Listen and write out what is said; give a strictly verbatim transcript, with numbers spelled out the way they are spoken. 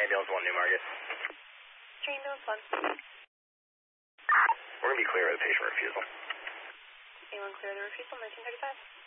Ambulance one, Newmarket. Ambulance one. We're going to be clear of the patient refusal. Anyone clear the refusal, nineteen thirty-five?